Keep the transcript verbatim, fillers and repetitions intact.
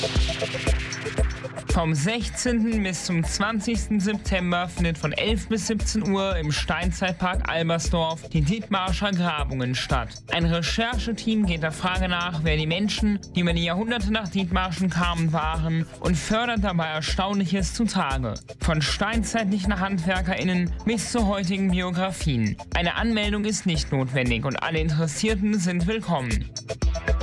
Vom sechzehnten bis zum zwanzigsten September findet von elf bis siebzehn Uhr im Steinzeitpark Albersdorf die Dithmarscher Grabungen statt. Ein Rechercheteam geht der Frage nach, wer die Menschen, die über die Jahrhunderte nach Dithmarschen kamen, waren und fördert dabei Erstaunliches zutage. Von steinzeitlichen HandwerkerInnen bis zu heutigen Biografien. Eine Anmeldung ist nicht notwendig und alle Interessierten sind willkommen.